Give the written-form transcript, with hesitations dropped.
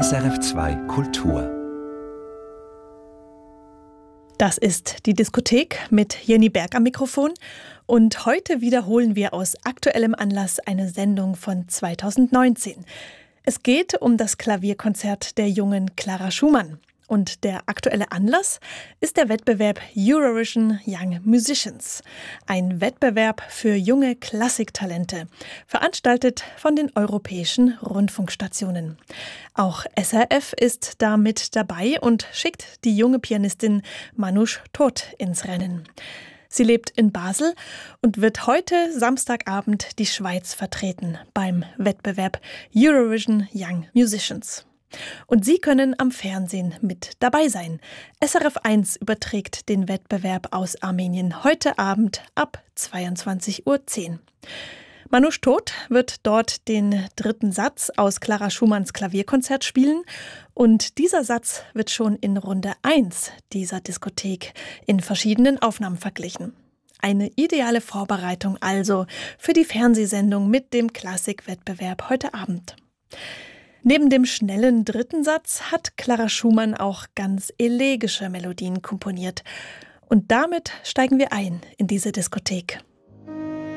SRF2 Kultur. Das ist die Diskothek mit Jenny Berg am Mikrofon und heute wiederholen wir aus aktuellem Anlass eine Sendung von 2019. Es geht um das Klavierkonzert der jungen Clara Schumann. Und der aktuelle Anlass ist der Wettbewerb Eurovision Young Musicians, ein Wettbewerb für junge Klassiktalente, veranstaltet von den europäischen Rundfunkstationen. Auch SRF ist da mit dabei und schickt die junge Pianistin Manoush Todt ins Rennen. Sie lebt in Basel und wird heute Samstagabend die Schweiz vertreten beim Wettbewerb Eurovision Young Musicians. Und Sie können am Fernsehen mit dabei sein. SRF 1 überträgt den Wettbewerb aus Armenien heute Abend ab 22:10 Uhr. Manoush Todt wird dort den dritten Satz aus Clara Schumanns Klavierkonzert spielen. Und dieser Satz wird schon in Runde 1 dieser Diskothek in verschiedenen Aufnahmen verglichen. Eine ideale Vorbereitung also für die Fernsehsendung mit dem Klassikwettbewerb heute Abend. Neben dem schnellen dritten Satz hat Clara Schumann auch ganz elegische Melodien komponiert. Und damit steigen wir ein in diese Diskothek.